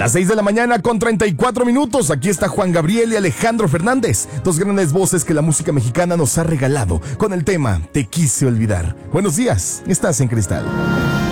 Las 6 de la mañana con 34 minutos. Aquí está Juan Gabriel y Alejandro Fernández, dos grandes voces que la música mexicana nos ha regalado con el tema Te quise olvidar. Buenos días, estás en Cristal.